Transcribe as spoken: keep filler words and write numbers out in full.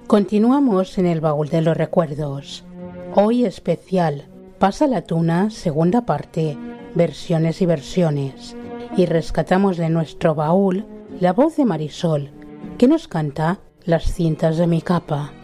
Continuamos en el baúl de los recuerdos. Hoy especial, Pasa la tuna, segunda parte, versiones y versiones. Y rescatamos de nuestro baúl la voz de Marisol, que nos canta Las cintas de mi capa.